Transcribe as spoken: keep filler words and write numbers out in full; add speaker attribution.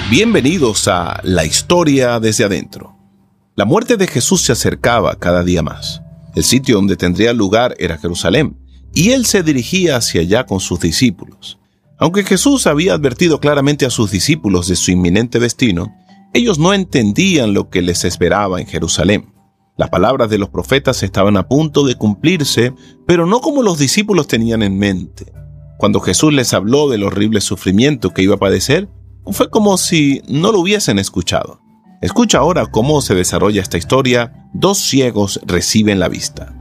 Speaker 1: Bienvenidos a La Historia desde Adentro. La muerte de Jesús se acercaba cada día más. El sitio donde tendría lugar era Jerusalén, y él se dirigía hacia allá con sus discípulos. Aunque Jesús había advertido claramente a sus discípulos de su inminente destino, ellos no entendían lo que les esperaba en Jerusalén. Las palabras de los profetas estaban a punto de cumplirse, pero no como los discípulos tenían en mente. Cuando Jesús les habló del horrible sufrimiento que iba a padecer, fue como si no lo hubiesen escuchado. Escucha ahora cómo se desarrolla esta historia. Dos ciegos reciben la vista.